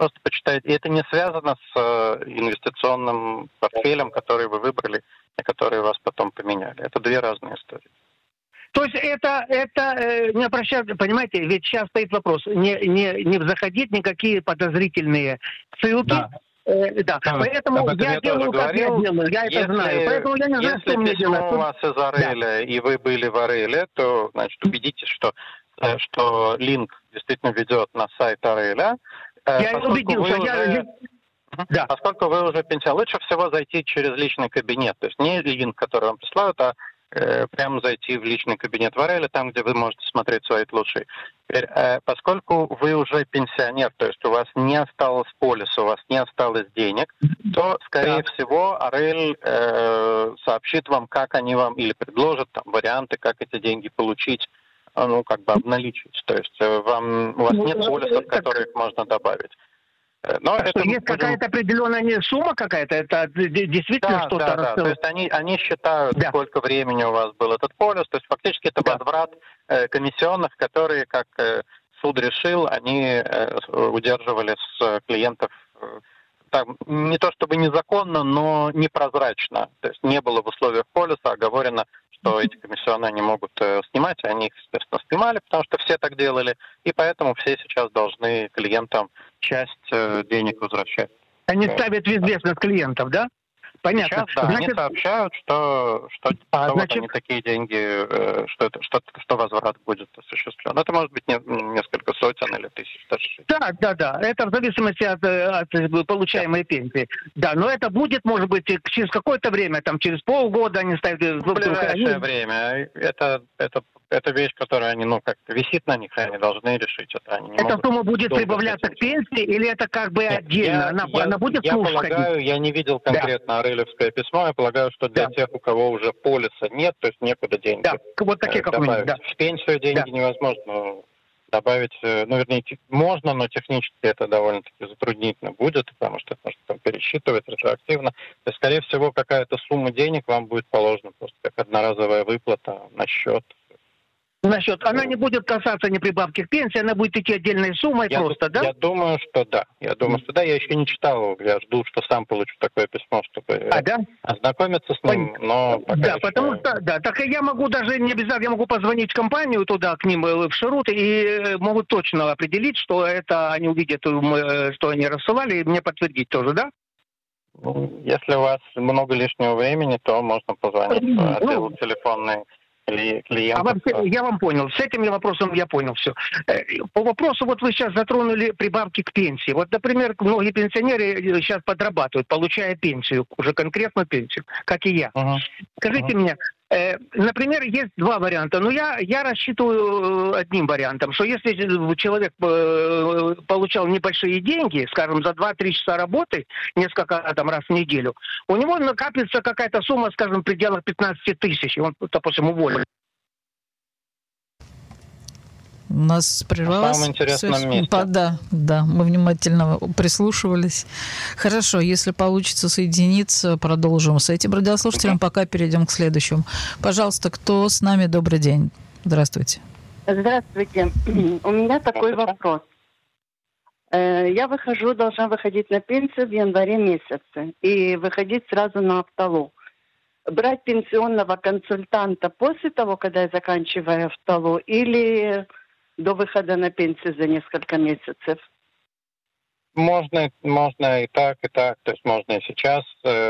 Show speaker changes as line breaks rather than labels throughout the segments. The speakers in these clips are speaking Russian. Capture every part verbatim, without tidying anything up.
просто почитайте. И это не связано с э, инвестиционным портфелем, который вы выбрали, и который вас потом поменяли. Это две разные истории.
То есть это, это э, не обращаться, понимаете, ведь сейчас стоит вопрос, не, не, не заходить никакие подозрительные ссылки.
Да.
Э, да.
Да,
поэтому я,
я
делаю, как
говорил.
я делаю, я
если,
это знаю. Поэтому я не знаю,
если
что мне
письмо
делать.
у вас из Ареля, да, и вы были в Ареле, то, значит, убедитесь, что, что линк действительно ведет на сайт Ареля.
Я убедился.
Уже...
Я... Да.
Поскольку вы уже пенсионер, лучше всего зайти через личный кабинет. То есть не линк, который вам присылают, а э, прямо зайти в личный кабинет в Ареле, там, где вы можете смотреть свои лучшие. Теперь, э, поскольку вы уже пенсионер, то есть у вас не осталось полиса, у вас не осталось денег, то, скорее да. всего, Арель э, сообщит вам, как они вам, или предложат там варианты, как эти деньги получить, ну, как бы обналичить. То есть э, вам, у вас нет полисов, которые их можно добавить.
Но это что, есть будем... какая-то определенная сумма какая-то? Это действительно
да,
что-то...
Да, да, то есть они, они считают, да. сколько времени у вас был этот полис, то есть фактически это да. возврат э, комиссионных, которые, как э, суд решил, они э, удерживали с клиентов э, там, не то чтобы незаконно, но непрозрачно. То есть не было в условиях полиса оговорено, что эти комиссионные они могут э, снимать, и они их, естественно, снимали, потому что все так делали, и поэтому все сейчас должны клиентам часть э, денег возвращать.
Они ставят в известность клиентов, да? Понятно.
Сейчас, да, значит... они сообщают, что, что,
а,
что
значит...
вот они такие деньги, э, что, это, что, что возврат будет осуществлен. Это может быть не, несколько сотен или тысяч даже.
Да, да, да. Это в зависимости от, от получаемой да. пенсии. Да, но это будет, может быть, через какое-то время, там, через полгода они ставят...
В ближайшее время. Это, это, это вещь, которая они, ну, как висит на них, они должны решить это. Они не
эта сумма будет прибавляться к пенсии или это как бы Нет, отдельно?
Я,
она,
я,
она будет
я
слушать?
полагаю, я не видел конкретно да. Арелевское письмо, я полагаю, что для да. тех, у кого уже полиса нет, то есть некуда деньги
да. вот такие, как
добавить.
У них, да.
В пенсию деньги да. невозможно добавить, ну, вернее, можно, но технически это довольно-таки затруднительно будет, потому что это нужно там пересчитывать ретроактивно. То есть, скорее всего, какая-то сумма денег вам будет положена просто как одноразовая выплата на счет.
Насчет, она не будет касаться ни прибавки к пенсии, она будет идти отдельной суммой
я
просто,
ду-
да?
Я думаю, что да. Я думаю, что да. Я еще не читал его. Я жду, что сам получу такое письмо, чтобы
а, да?
ознакомиться с ним, но пока
Да,
еще...
потому что, да, так я могу даже не обязательно, я могу позвонить в компанию туда, к ним в Шерут, и могут точно определить, что это они увидят, что они рассылали, и мне подтвердить тоже, да?
Ну, если у вас много лишнего времени, то можно позвонить в отдел ну, телефонный.
А вообще, я вам понял. С этим вопросом я понял все. По вопросу, вот вы сейчас затронули прибавки к пенсии. Вот, например, многие пенсионеры сейчас подрабатывают, получая пенсию, уже конкретную пенсию, как и я. Uh-huh. Скажите uh-huh. мне, э, например, есть два варианта. Но я, я рассчитываю одним вариантом, что если человек э, получал небольшие деньги, скажем, за два-три часа работы, несколько там, раз в неделю, у него накапится какая-то сумма, скажем, в пределах пятнадцать тысяч, и он, допустим, уволен.
У нас прервалась.
В самом интересном месте.
Да, да, мы внимательно прислушивались. Хорошо, если получится соединиться, продолжим с этим радиослушателем, пока перейдем к следующему. Пожалуйста, кто с нами? Добрый день. Здравствуйте.
Здравствуйте. У меня такой вопрос. Я выхожу, должна выходить на пенсию в январе месяце и выходить сразу на Автолу. Брать пенсионного консультанта после того, когда я заканчиваю Автолу, или до выхода на пенсию за несколько месяцев?
Можно, можно и так, и так. То есть можно и сейчас.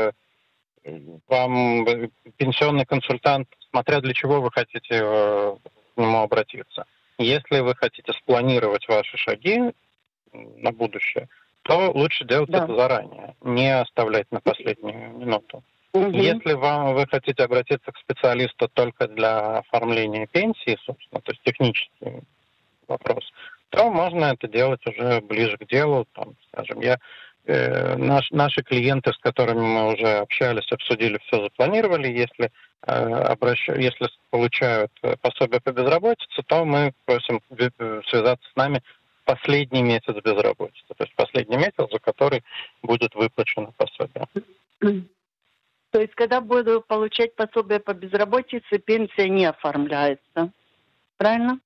Вам пенсионный консультант, смотря для чего вы хотите к нему обратиться. Если вы хотите спланировать ваши шаги на будущее, то лучше делать да. это заранее, не оставлять на последнюю минуту. Угу. Если вам, вы хотите обратиться к специалисту только для оформления пенсии, собственно, то есть технический вопрос, то можно это делать уже ближе к делу. Там, скажем, я, э, наш, наши клиенты, с которыми мы уже общались, обсудили, все запланировали. Если, э, обращ... Если получают пособие по безработице, то мы просим связаться с нами в последний месяц безработицы. То есть последний месяц, за который будет выплачено пособие.
То есть, когда буду получать пособие по безработице, пенсия не оформляется. Правильно?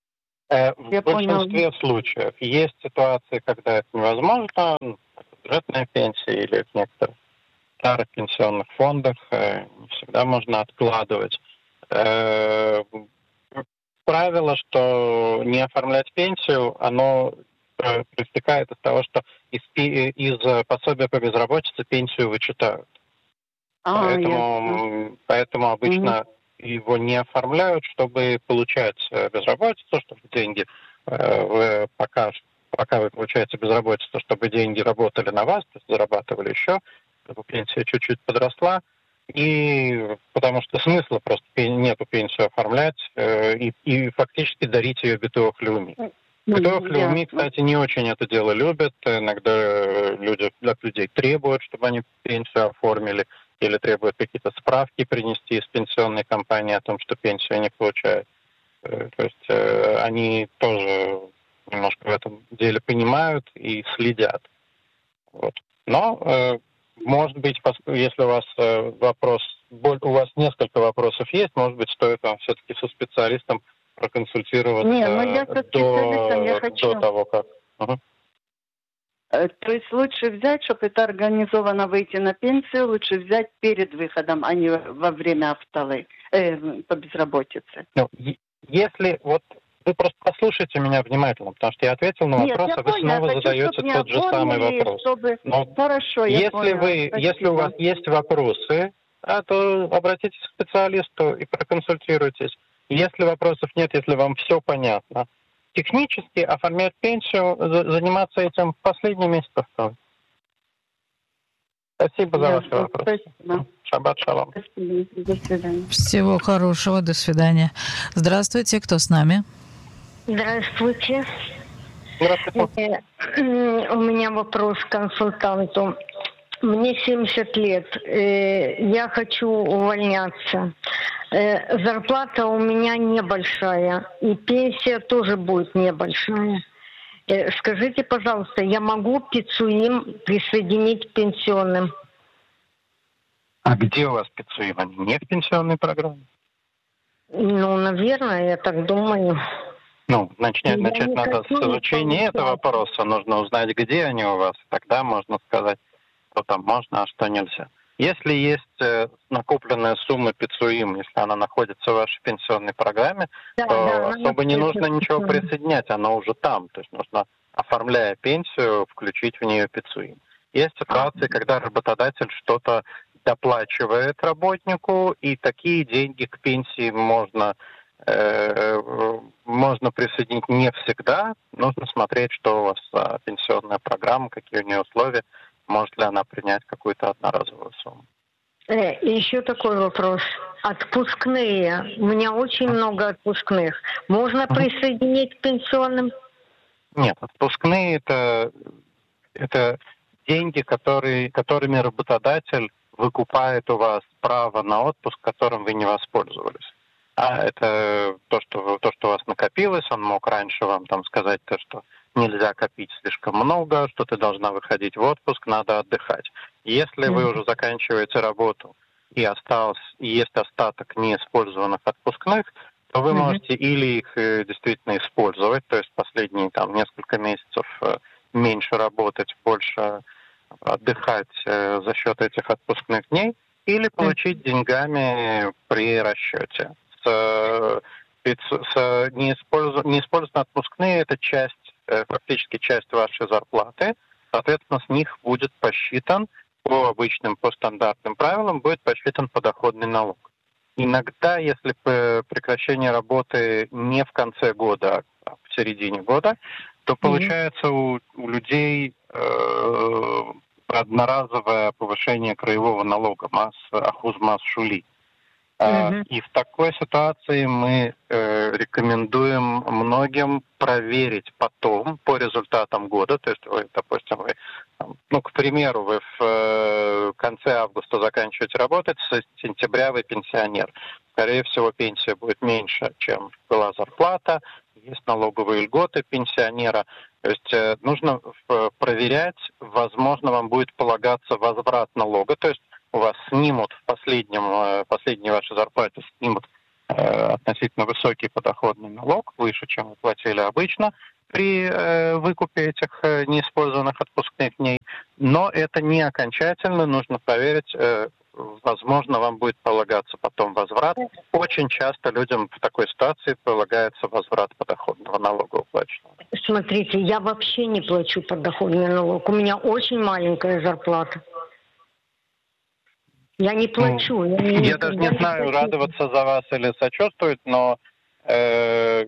Э, в Я большинстве понял. случаев есть ситуации, когда это невозможно, бюджетная пенсия или в некоторых старых пенсионных фондах э, не всегда можно откладывать. Э, правило, что не оформлять пенсию, оно э, проистекает из того, что из, из пособия по безработице пенсию вычитают. А, поэтому, поэтому обычно угу. его не оформляют, чтобы получать безработицу, чтобы деньги э, вы пока, пока вы получаете безработицу, чтобы деньги работали на вас, то есть зарабатывали еще, чтобы пенсия чуть-чуть подросла. И потому что смысла просто нету пенсию оформлять э, и, и фактически дарить ее битовых люми. Битовых люми, кстати, не очень это дело любят. Иногда люди, от людей требуют, чтобы они пенсию оформили, или требуют какие-то справки принести из пенсионной компании о том, что пенсию не получают. То есть э, они тоже немножко в этом деле понимают и следят. Вот. Но э, может быть, если у вас вопрос, у вас несколько вопросов есть, может быть, стоит вам все-таки со специалистом проконсультироваться
Не, ну я со
до,
я хочу.
до того, как... Угу.
То есть лучше взять, чтобы это организованно выйти на пенсию, лучше взять перед выходом, а не во время автолы, э, по безработице.
Ну, если вот... Вы просто послушайте меня внимательно, потому что я ответил на вопрос,
Нет,
а вы
понял,
снова
хочу,
задаете тот же самый вопрос.
Чтобы...
Но
Хорошо, я
если
поняла.
вы,
Спасибо.
если у вас есть вопросы, а, то обратитесь к специалисту и проконсультируйтесь. Если вопросов нет, если вам все понятно, технически оформлять пенсию, заниматься этим в последний месяц осталось. Спасибо за ваши вопросы. Спасибо. Шаббат шалом.
Спасибо. До свидания.
Всего хорошего. До свидания. Здравствуйте. Кто с нами?
Здравствуйте.
Здравствуйте.
У меня вопрос к консультанту. Мне семьдесят лет. Я хочу увольняться. Зарплата у меня небольшая. И пенсия тоже будет небольшая. Скажите, пожалуйста, я могу пицуим присоединить к пенсионным?
А где у вас пицуим? Они не в пенсионной программе?
Ну, наверное, я так думаю.
Ну, начать, начать надо с изучения этого вопроса. Нужно узнать, где они у вас. Тогда можно сказать, что там можно, а что нельзя. Если есть э, накопленная сумма пицуим, если она находится в вашей пенсионной программе, да, то да, особо не нужно ничего присоединять, она уже там. То есть нужно, оформляя пенсию, включить в нее пицуим. Есть ситуации, а. когда работодатель что-то доплачивает работнику, и такие деньги к пенсии можно, э, можно присоединить не всегда. Нужно смотреть, что у вас за пенсионная программа, какие у нее условия. Может ли она принять какую-то одноразовую сумму?
И еще такой вопрос. Отпускные. У меня очень много отпускных. Можно uh-huh. присоединить к пенсионным?
Нет, отпускные это, это деньги, которые, которыми работодатель выкупает у вас право на отпуск, которым вы не воспользовались. А это то, что, то, что у вас накопилось, он мог раньше вам там сказать то, что нельзя копить слишком много, что ты должна выходить в отпуск, надо отдыхать. Если mm-hmm. вы уже заканчиваете работу и остался, и есть остаток неиспользованных отпускных, то вы mm-hmm. можете или их действительно использовать, то есть последние там несколько месяцев меньше работать, больше отдыхать за счет этих отпускных дней, или получить mm-hmm. деньгами при расчете. С, с неиспользованные отпускные — это часть, фактически часть вашей зарплаты, соответственно, с них будет посчитан по обычным, по стандартным правилам, будет посчитан подоходный налог. Иногда, если прекращение работы не в конце года, а в середине года, то получается у, у людей э, одноразовое повышение краевого налога, масс, ахуз масс шули. Mm-hmm. И в такой ситуации мы э, рекомендуем многим проверить потом, по результатам года, то есть вы, допустим, вы, ну, к примеру, вы в э, конце августа заканчиваете работать, с сентября вы пенсионер. Скорее всего, пенсия будет меньше, чем была зарплата, есть налоговые льготы пенсионера. То есть э, нужно э, проверять, возможно, вам будет полагаться возврат налога, то есть у вас снимут в последнем, последней вашей зарплате, снимут относительно высокий подоходный налог, выше, чем вы платили обычно при выкупе этих неиспользованных отпускных дней. Но это не окончательно, нужно проверить. Возможно, вам будет полагаться потом возврат. Очень часто людям в такой ситуации полагается возврат подоходного налога уплаченного.
Смотрите, я вообще не плачу подоходный налог. У меня очень маленькая зарплата. Я не плачу.
Ну,
я не,
я даже не знаю,
плачу.
радоваться за вас или сочувствовать, но э,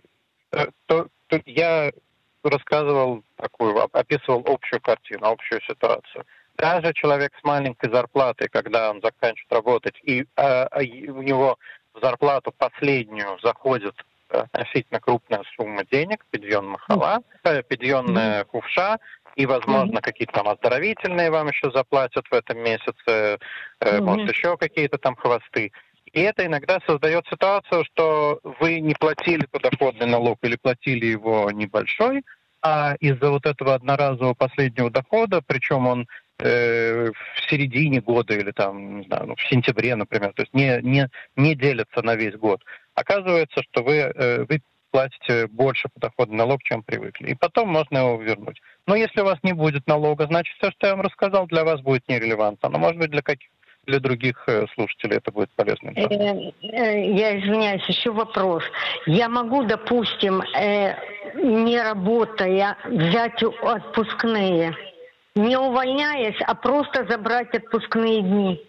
то, то я рассказывал такую, описывал общую картину, общую ситуацию. Даже человек с маленькой зарплатой, когда он заканчивает работать, и а, у него в зарплату последнюю заходит относительно крупная сумма денег, пидьон махала, пидьонная кувша, и, возможно, какие-то там оздоровительные вам еще заплатят в этом месяце, может, еще какие-то там хвосты. И это иногда создает ситуацию, что вы не платили подоходный налог или платили его небольшой, а из-за вот этого одноразового последнего дохода, причем он э, в середине года или там, не знаю, ну, в сентябре, например, то есть не, не, не делится на весь год, оказывается, что вы, э, вы платите больше подоходный налог, чем привыкли. И потом можно его вернуть. Но если у вас не будет налога, значит, все, что я вам рассказал, для вас будет нерелевантно. Но, может быть, для каких для других слушателей это будет полезно.
Я извиняюсь, еще вопрос. Я могу, допустим, не работая, взять отпускные, не увольняясь, а просто забрать отпускные дни?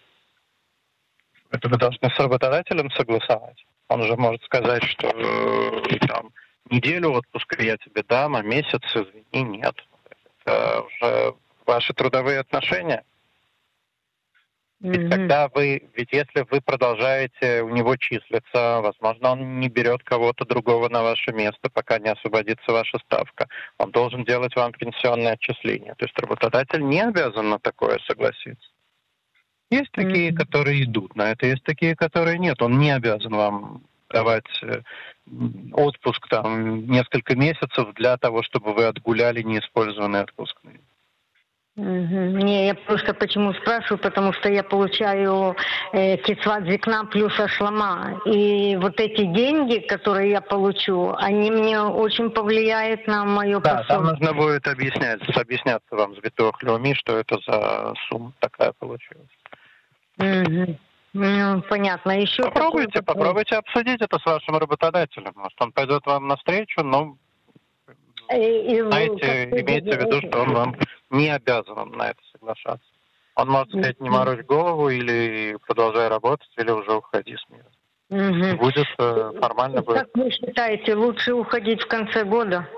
Это вы должны с работодателем согласовать. Он же может сказать, что там, неделю отпуска я тебе дам, а месяц, извини, нет. Это уже ваши трудовые отношения. Ведь mm-hmm. когда вы, ведь если вы продолжаете у него числиться, возможно, он не берет кого-то другого на ваше место, пока не освободится ваша ставка. Он должен делать вам пенсионное отчисление. То есть работодатель не обязан на такое согласиться. Есть mm-hmm. такие, которые идут на это, есть такие, которые нет. Он не обязан вам давать отпуск там несколько месяцев для того, чтобы вы отгуляли неиспользованные отпускные.
Угу. Не, я просто почему спрашиваю, потому что я получаю э, кицват зикна плюс ашлама. И вот эти деньги, которые я получу, они мне очень повлияют на мое
да,
пособие.
Там нужно будет объяснять, объясняться вам с Битуах Леуми, что это за сумма такая получилась.
Угу. Ну, понятно. Еще
попробуйте, такой... попробуйте обсудить это с вашим работодателем. Может, он пойдет вам навстречу, но... И, и знаете, вы, имейте в виду, что он вам не обязан на это соглашаться. Он может сказать, не морочь голову, или продолжай работать, или уже уходи с мира. Угу. Будет э, формально...
Как вы считаете, лучше уходить в конце года?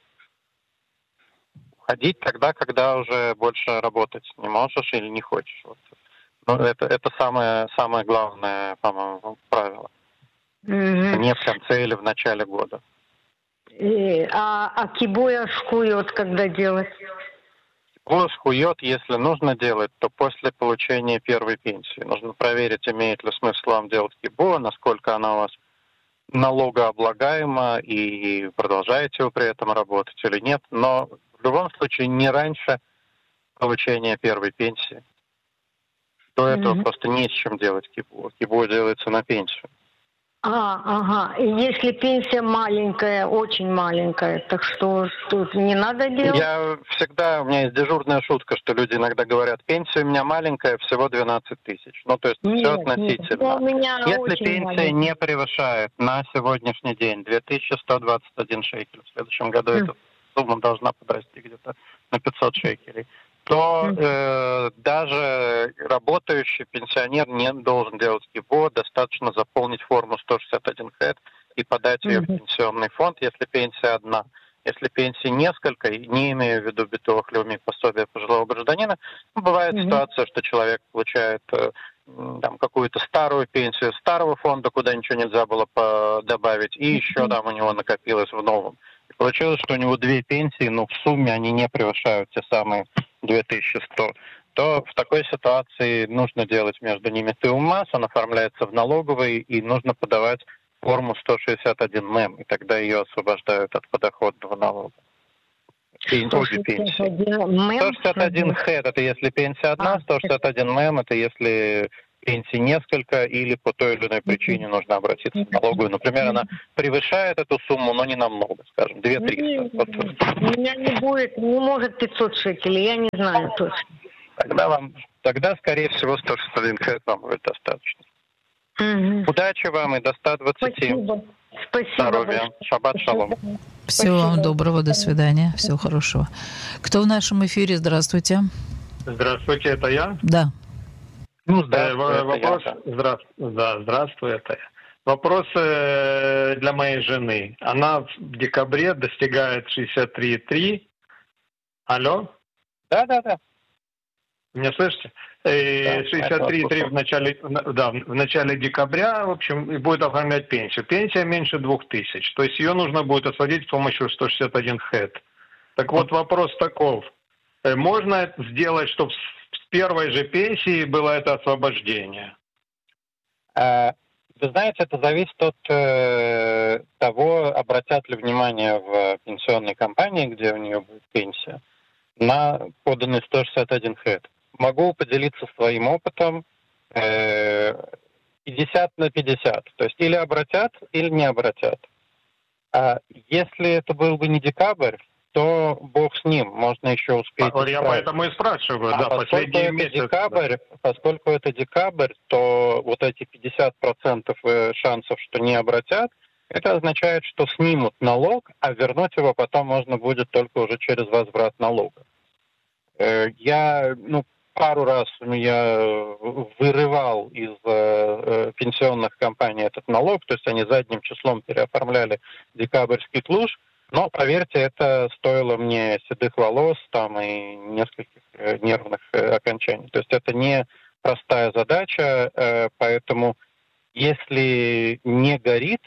Уходить тогда, когда уже больше работать не можешь или не хочешь. Вот. Ну, это, это самое, самое главное, по-моему, правило. Угу. Не в конце или в начале года.
И, а, а кибуя шкует, когда делать?
Кибуя шкует, если нужно делать, то после получения первой пенсии. Нужно проверить, имеет ли смысл вам делать кибуя, насколько она у вас налогооблагаема, и продолжаете вы при этом работать или нет. Но в любом случае не раньше получения первой пенсии. До этого mm-hmm. просто не с чем делать кибуя. Кибуя делается на пенсию.
А, ага. И если пенсия маленькая, очень маленькая, так что тут не надо делать?
Я всегда, у меня есть дежурная шутка, что люди иногда говорят, пенсия у меня маленькая, всего двенадцать тысяч. Ну, то есть нет, все относительно.
Нет, у меня
если пенсия маленькая. Не превышает на сегодняшний день две тысячи сто двадцать один шекель, в следующем году mm. эта сумма должна подрасти где-то на пятьсот шекелей, то э, даже работающий пенсионер не должен делать кибуа, достаточно заполнить форму сто шестьдесят один хэт и подать ее mm-hmm. в пенсионный фонд, если пенсия одна. Если пенсии несколько, не имея в виду Битуах Леуми, пособие пожилого гражданина, бывает mm-hmm. ситуация, что человек получает э, там, какую-то старую пенсию старого фонда, куда ничего нельзя было добавить, и mm-hmm. еще там у него накопилось в новом. И получилось, что у него две пенсии, но в сумме они не превышают те самые две тысячи сто, то в такой ситуации нужно делать между ними теумас, он оформляется в налоговой, и нужно подавать форму сто шестьдесят один мэм, и тогда ее освобождают от подоходного налога. И обе пенсии. сто шестьдесят один хэт — это если пенсия одна, сто шестьдесят один мэм — это если пенсий несколько, или по той или иной причине нужно обратиться в налоговую. Например, она превышает эту сумму, но не намного, скажем, две тысячи.
У меня не будет, не может пятьсот шекелей, я не знаю точно.
Тогда вам, тогда, скорее всего, сто шестьдесят один хэт вам будет достаточно. Угу. Удачи вам и до ста двадцати.
Спасибо. Спасибо.
Здоровья. Шаббат шалом.
Всего вам доброго, до свидания, всего хорошего. Кто в нашем эфире? Здравствуйте.
Здравствуйте, это я?
Да.
Ну, здравствуй,
э, вопрос... я, да. Здра... да, здравствуй, это я. Вопрос э, для моей жены. Она в декабре достигает шестьдесят три и три. Алло?
Да, да, да.
Меня слышите? шестьдесят три и три в начале, да, в начале декабря, в общем, и будет оформлять пенсию. Пенсия меньше двух тысяч. То есть ее нужно будет освободить с помощью сто шестьдесят один хэт. Так вот, вопрос таков. Можно это сделать, чтобы с первой же пенсии было это освобождение?
Вы знаете, это зависит от э, того, обратят ли внимание в пенсионной компании, где у нее будет пенсия, на поданный сто шестьдесят один хэт. Могу поделиться своим опытом э, пятьдесят на пятьдесят. То есть или обратят, или не обратят. А если это был бы не декабрь, то бог с ним, можно еще успеть.
А, я поэтому и спрашиваю,
а
да, последние месяцы.
Декабрь, да. Поскольку это декабрь, то вот эти пятьдесят процентов шансов, что не обратят, это означает, что снимут налог, а вернуть его потом можно будет только уже через возврат налога. Я, ну, пару раз я вырывал из э, пенсионных компаний этот налог, то есть они задним числом переоформляли декабрьский тлуш, но, поверьте, это стоило мне седых волос там и нескольких э, нервных э, окончаний. То есть это не простая задача, э, поэтому если не горит,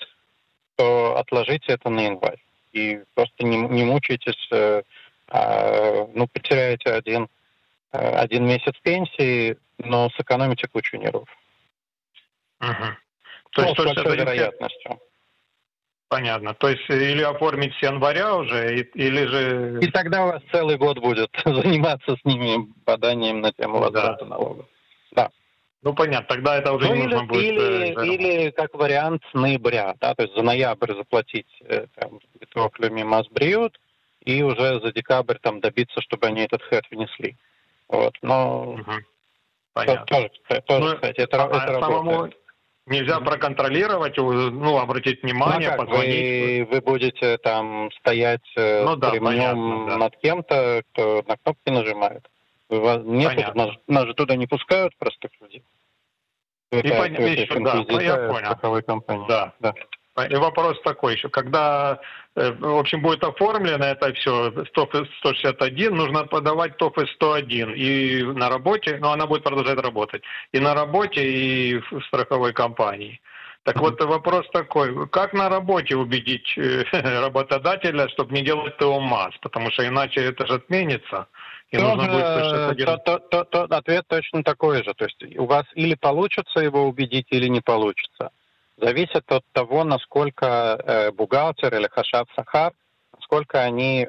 то отложите это на январь. И просто не, не мучайтесь, э, э, ну, потеряете один один месяц пенсии, но сэкономите кучу нервов.
Угу. То
ну,
есть,
с большой вероятностью.
Понятно. То есть или оформить с января уже, или же...
И тогда у вас целый год будет заниматься с ними поданием на тему возврата
да.
налога. Да.
Ну, понятно, тогда это уже
ну,
не
или,
нужно будет...
Или, или как вариант с ноября, да, то есть за ноябрь заплатить там, битвоклюми масбриют, и уже за декабрь там добиться, чтобы они этот хэт внесли. Вот, но
угу. Понятно.
тоже, тоже
ну,
кстати, это,
а,
это
а самому нельзя проконтролировать, ну, обратить внимание,
ну,
позвонить.
Вы, вы будете там стоять ну, да, ремнем да. над кем-то, кто на кнопки нажимает. Вас, нет, нас, нас же туда не пускают простых людей.
И это, пон... это еще, да, ну, я понял. Да. Да. И вопрос такой еще. Когда, в общем, будет оформлено это все, ТОФ сто шестьдесят один, нужно подавать ТОФ сто один. И на работе, ну, она будет продолжать работать. И на работе, и в страховой компании. Так вот, вопрос такой. Как на работе убедить работодателя, чтобы не делать ТО-МАЗ? Потому что иначе это же отменится. И
Тоже,
нужно будет сто шестьдесят один.
То, то, то, то, ответ точно такой же. То есть у вас или получится его убедить, или не получится. Зависит от того, насколько э, бухгалтер или хашаб сахар, насколько они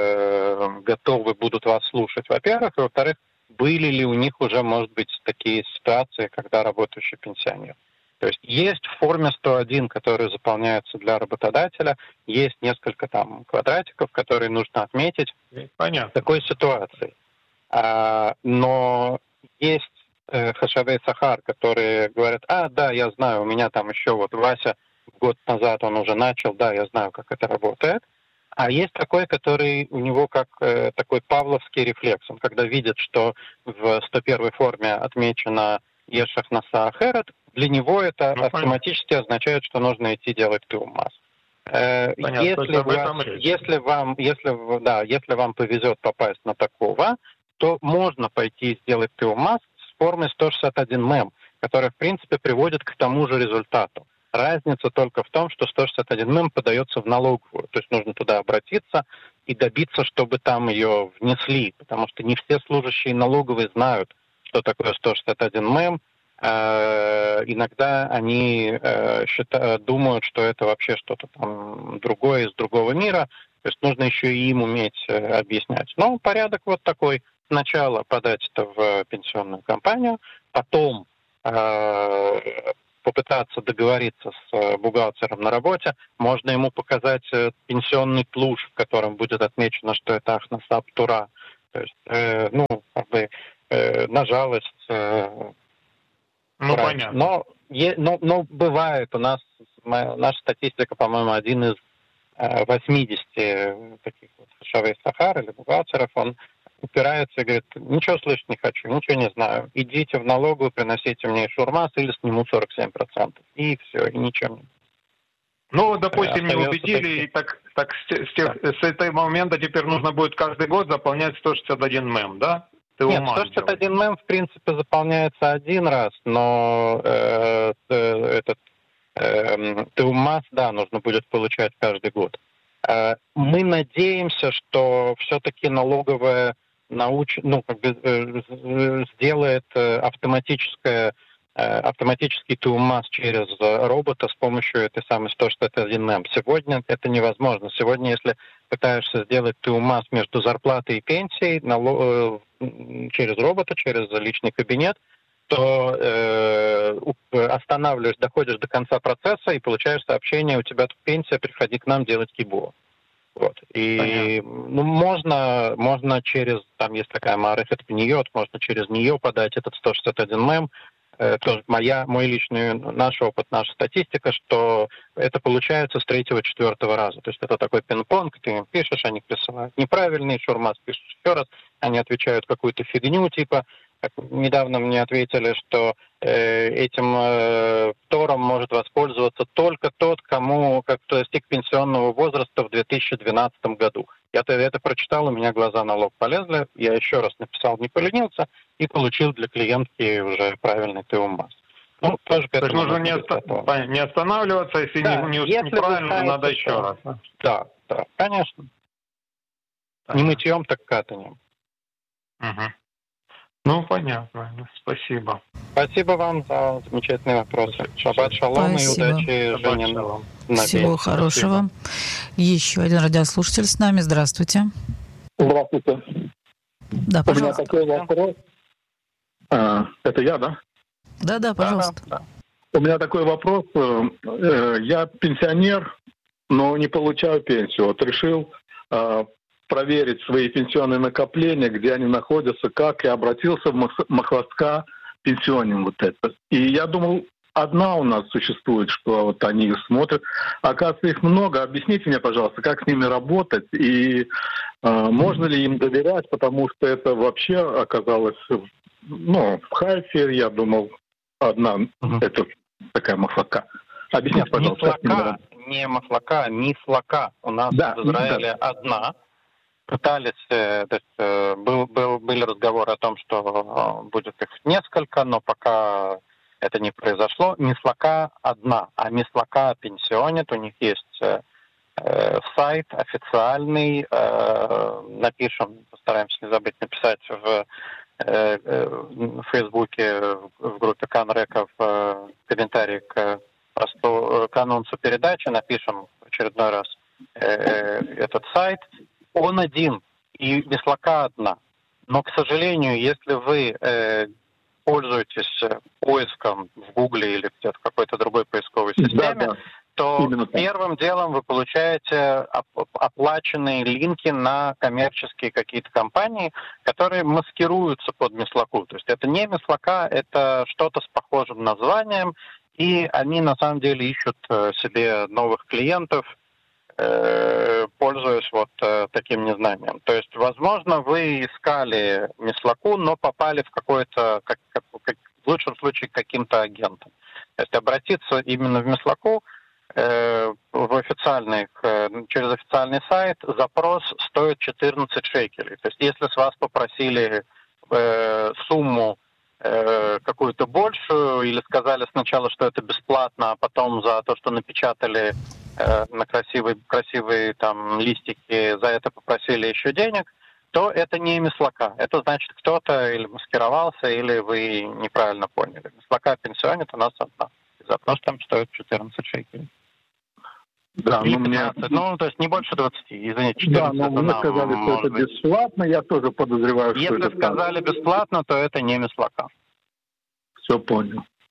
э, готовы будут вас слушать, во-первых. И, во-вторых, были ли у них уже, может быть, такие ситуации, когда работающий пенсионер. То есть есть в форме сто один, который заполняется для работодателя, есть несколько там квадратиков, которые нужно отметить.
Понятно.
В такой ситуации. А, но есть хашавей сахар, которые говорят, а, да, я знаю, у меня там еще вот Вася год назад он уже начал, да, я знаю, как это работает. А есть такой, который у него как э, такой павловский рефлекс. Он когда видит, что в сто первой форме отмечено Ешах Наса Ахерет, для него это ну, автоматически понятно. Означает, что нужно идти делать ТУМАС. Э, если, вас, если, вам, если, да, если вам повезет попасть на такого, то можно пойти сделать ТУМАС с формой сто шестьдесят один мэм, которая, в принципе, приводит к тому же результату. Разница только в том, что сто шестьдесят один мэм подается в налоговую. То есть нужно туда обратиться и добиться, чтобы там ее внесли. Потому что не все служащие налоговой знают, что такое сто шестьдесят один мэм. Э, иногда они э, считают, думают, что это вообще что-то там другое из другого мира. То есть нужно еще и им уметь э, объяснять. Но порядок вот такой. Сначала подать это в пенсионную компанию, потом попытаться договориться с бухгалтером на работе, можно ему показать пенсионный плуш, в котором будет отмечено, что это Ахнасап Тура. То есть, э, ну, как бы э, на жалость. Э,
ну, брать. Понятно.
Но, е, но, но бывает у нас, моя, наша статистика, по-моему, один из э, восьмидесяти таких вот Шавей Сахар или бухгалтеров, он упирается и говорит: ничего слышать не хочу, ничего не знаю. Идите в налоговую, приносите мне шурмас или сниму сорок семь процентов. И все, и ничего не.
Ну, допустим, не убедили, и так, так с, с, тех, да. с этого момента теперь нужно будет каждый год заполнять сто шестьдесят один мем, да?
Ты Нет, сто шестьдесят один мем, в принципе, заполняется один раз, но э, э, этот э, ТУМАС, да, нужно будет получать каждый год. Э, мы надеемся, что все-таки налоговая науч... ну, как бы, э, сделает э, автоматическое автоматический ТУМАС через робота с помощью этой самой сто шестьдесят один мем. Сегодня это невозможно. Сегодня, если пытаешься сделать ТУМАС между зарплатой и пенсией налог... через робота, через личный кабинет, то э, останавливаешь, доходишь до конца процесса и получаешь сообщение: у тебя тут пенсия, приходи к нам делать кибо. Вот. И ну, можно, можно через, там есть такая Маарефет Пниот, можно через нее подать этот сто шестьдесят один мем. Тоже моя, мой личный, наш опыт, наша статистика, что это получается с третьего-четвертого раза. То есть это такой пинг-понг, ты им пишешь, они присылают неправильный, шурмас пишешь еще раз, они отвечают какую-то фигню, типа, как недавно мне ответили, что э, этим э, втором может воспользоваться только тот, кому как кто достиг пенсионного возраста в две тысячи двенадцатом году. Я это, это прочитал, у меня глаза на лоб полезли, я еще раз написал, не поленился, и получил для клиентки уже правильный ТУМАС. Ну, тоже
То есть нужно не, оста- не останавливаться, если да, не, не, если неправильно, надо еще то, раз. Да,
да, да, конечно. Да. Не мытьем, так катанием.
Угу. Ну, понятно. Спасибо.
Спасибо вам за замечательные вопросы. Шаббат шалом и удачи, Женя.
Всего хорошего. Спасибо. Еще один радиослушатель с нами. Здравствуйте.
Здравствуйте.
Да, пожалуйста.
У меня такой вопрос. А, это я, да?
Да, да, пожалуйста. Да,
да. У меня такой вопрос. Я пенсионер, но не получаю пенсию. Вот решил проверить свои пенсионные накопления, где они находятся, как я обратился в Махласка пенсионным вот это. И я думал, одна у нас существует, что вот они их смотрят. Оказывается, их много. Объясните мне, пожалуйста, как с ними работать и э, можно ли им доверять, потому что это вообще оказалось, ну, в Хайфе, я думал, одна, угу. это такая Махлака.
Объясните, Нет, пожалуйста. Мислака, не Махлака, а Мислака. У нас да, в Израиле да. одна. Пытались, то есть, был, был, были разговоры о том, что будет их несколько, но пока это не произошло. Мислака одна, а Мислака Пенсионет, у них есть э, сайт официальный, э, напишем, постараемся не забыть написать в, э, в Фейсбуке, в группе Канрека, в э, комментарии к, просту, к анонсу передачи, напишем в очередной раз э, этот сайт. Он один, и Мислака одна. Но, к сожалению, если вы э, пользуетесь поиском в Гугле или где-то в какой-то другой поисковой системе, да, да. то Именно первым так. делом вы получаете оплаченные линки на коммерческие какие-то компании, которые маскируются под Мислаку. То есть это не Мислака, это что-то с похожим названием, и они на самом деле ищут себе новых клиентов, пользуясь вот э, таким незнанием. То есть, возможно, вы искали Мислаку, но попали в какой-то, как, как, как, в лучшем случае, к каким-то агентам. То есть обратиться именно в Мислаку э, в официальный, э, через официальный сайт запрос стоит четырнадцать шекелей. То есть, если с вас попросили э, сумму э, какую-то большую или сказали сначала, что это бесплатно, а потом за то, что напечатали на красивые, красивые там листики, за это попросили еще денег, то это не Мислака. Это значит, кто-то или маскировался, или вы неправильно поняли. Мислака Пенсионет у нас одна. Запрос там стоит четырнадцать шекелей.
Да,
или пятнадцать, мне... ну, то есть не больше двадцати, извините, четырнадцать.
Да, но мне сказали, что это быть. бесплатно, я тоже подозреваю,
Если
что это
сказали так. бесплатно, то это не Мислака.
Все понял.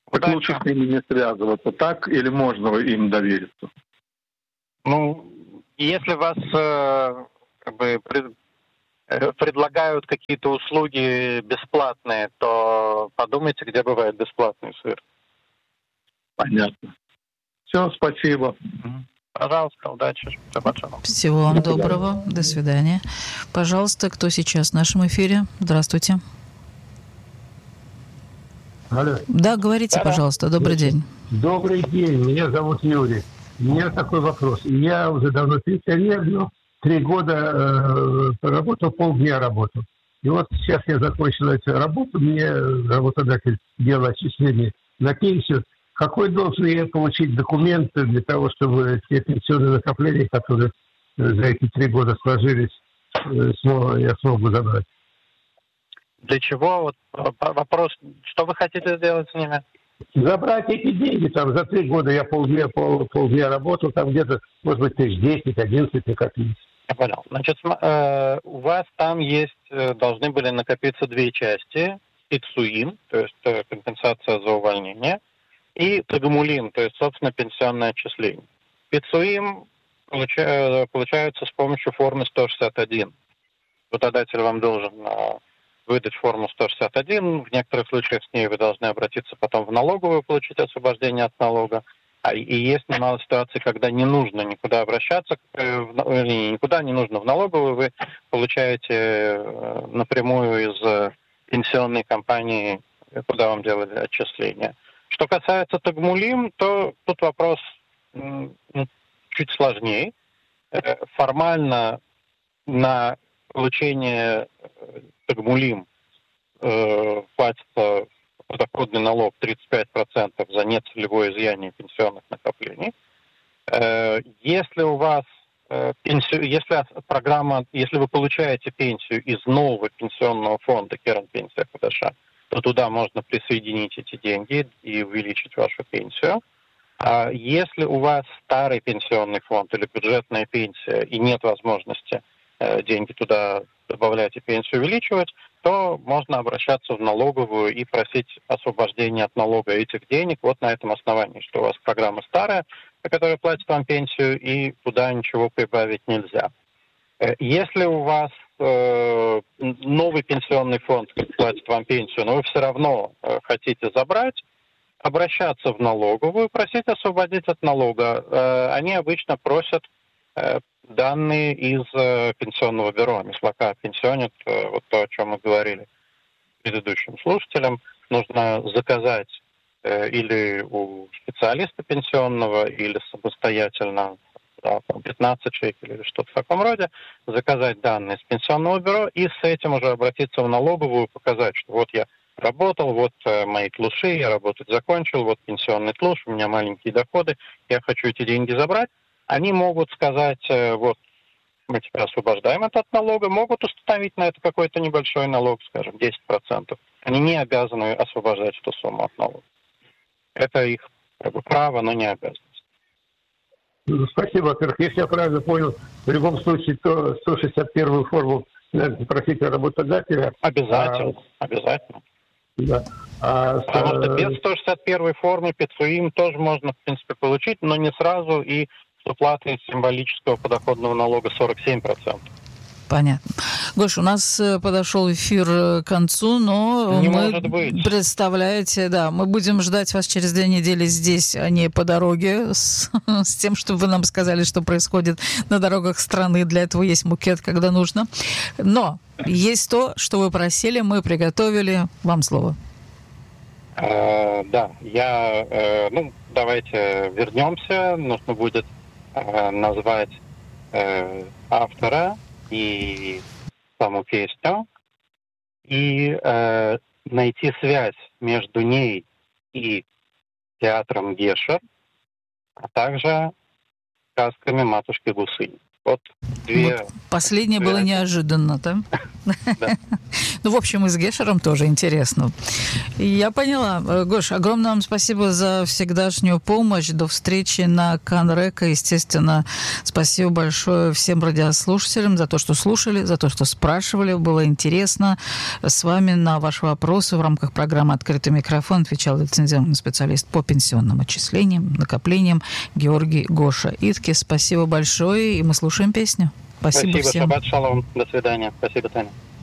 Так лучше с ними не связываться, так или можно им довериться?
Ну, если вас э, как бы пред, э, предлагают какие-то услуги бесплатные, то подумайте, где бывает бесплатный сыр.
Понятно. Все, спасибо.
Пожалуйста, удачи.
Всего вам доброго. До свидания. Пожалуйста, кто сейчас в нашем эфире? Здравствуйте.
Алло.
Да, говорите, пожалуйста. Добрый день.
Добрый день. Меня зовут Юрий. У меня такой вопрос. Я уже давно пенсионер, но три года э, поработал, полдня работал. И вот сейчас я закончил эту работу, мне работодатель делал отчисление на пенсию. Какой должен я получить документ для того, чтобы те пенсионные накопления, которые за эти три года сложились, снова я смогу забрать?
Для чего? Вот вопрос, что вы хотите сделать с ними?
Забрать эти деньги. Там за три года я полдня, пол, полдня работал, там где-то, может быть, тысяч десять, одиннадцать накопились.
Я понял. Значит, э, у вас там есть, должны были накопиться две части. Пицуин, то есть э, компенсация за увольнение, и тагмулин, то есть, собственно, пенсионное отчисление. Пицуин получа, получается с помощью формы сто шестьдесят один. Работодатель вам должен э, выдать форму сто шестьдесят один. В некоторых случаях с ней вы должны обратиться потом в налоговую, получить освобождение от налога. А, и есть немало ситуаций, когда не нужно никуда обращаться, э, в, никуда не нужно в налоговую, вы получаете э, напрямую из э, пенсионной компании, куда вам делали отчисления. Что касается тагмулим, то тут вопрос м, чуть сложнее. Э, формально на получение тагмулим э, платится подоходный налог тридцать пять процентов за нецелевое изъятие пенсионных накоплений. Э, если у вас э, пенсию, если программа, если вы получаете пенсию из нового пенсионного фонда Керен Пенсия ХДШ, то туда можно присоединить эти деньги и увеличить вашу пенсию. А если у вас старый пенсионный фонд или бюджетная пенсия и нет возможности э, деньги туда добавлять и пенсию увеличивать, то можно обращаться в налоговую и просить освобождения от налога этих денег вот на этом основании, что у вас программа старая, по которой платит вам пенсию, и туда ничего прибавить нельзя. Если у вас э, новый пенсионный фонд платит вам пенсию, но вы все равно э, хотите забрать, обращаться в налоговую, просить освободить от налога. Э, они обычно просят э, данные из э, пенсионного бюро, Мислака пенсионит, э, вот то, о чем мы говорили предыдущим слушателям. Нужно заказать э, или у специалиста пенсионного, или самостоятельно, да, пятнадцать шекелей или что-то в таком роде, заказать данные с пенсионного бюро и с этим уже обратиться в налоговую, показать, что вот я работал, вот э, мои тлуши, я работать закончил, вот пенсионный тлуш, у меня маленькие доходы, я хочу эти деньги забрать. Они могут сказать, э, вот мы тебя освобождаем от налога, могут установить на это какой-то небольшой налог, скажем, десять процентов. Они не обязаны освобождать эту сумму от налога. Это их как бы право, но не обязанность.
Спасибо. Во-первых, если я правильно понял, в любом случае, то сто шестьдесят первую форму надо просить работодателя.
Обязательно, а... обязательно.
Да. А,
Потому что без сто шестьдесят первой формы пицуим тоже можно, в принципе, получить, но не сразу, и с уплатой символического подоходного налога сорок семь процентов.
Понятно. Гош, у нас подошел эфир к концу, но
не
мы,
может быть.
Представляете, да, мы будем ждать вас через две недели здесь, а не по дороге, с, с тем, чтобы вы нам сказали, что происходит на дорогах страны. Для этого есть букет, когда нужно. Но есть то, что вы просили, мы приготовили. Вам слово.
Э, да, я, э, ну, давайте вернемся. Нужно будет э, назвать э, автора и саму песню, и э, найти связь между ней и театром Гешер, а также сказками матушки Гусынь. Вот две...
Вот последнее две... было неожиданно, да?
Да.
Ну, в общем, и с Гешером тоже интересно. Я поняла. Гош, огромное вам спасибо за всегдашнюю помощь. До встречи на Канрека. Естественно, спасибо большое всем радиослушателям за то, что слушали, за то, что спрашивали. Было интересно. С вами на ваши вопросы в рамках программы «Открытый микрофон» отвечал лицензионный специалист по пенсионным отчислениям, накоплениям Георгий Гоша Итке. Спасибо большое, и мы слушаем песню. Спасибо,
Спасибо
всем.
Шаббат шалом. До свидания. Спасибо, Таня.